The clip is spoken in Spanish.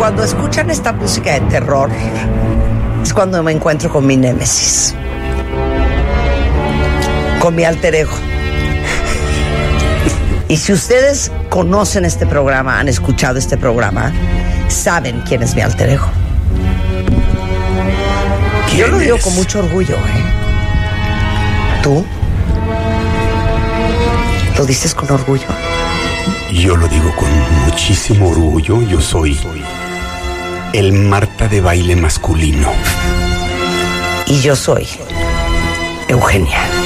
Cuando escuchan esta música de terror, es cuando me encuentro con mi némesis, con mi alter ego. Y si ustedes conocen este programa, han escuchado este programa, saben quién es mi alter ego. Yo lo digo con mucho orgullo, ¿Tú? ¿Lo dices con orgullo? Yo lo digo con muchísimo orgullo. Yo soy el Marta de baile masculino. Y yo soy Eugenia.